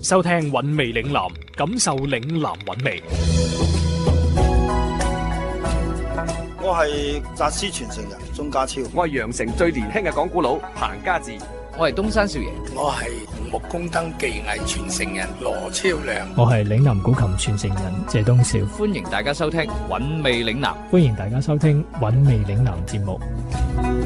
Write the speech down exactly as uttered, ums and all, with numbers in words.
收聽韻味嶺南，感受嶺南韻味。 我係紮師傳承人鍾家超， 我係羊城最年輕嘅講古佬彭家志， 我係東山少爺， 我係紅木工燈技藝傳承人羅超良， 我係嶺南古琴傳承人謝東少。 歡迎大家收聽韻味嶺南， 歡迎大家收聽韻味嶺南節目。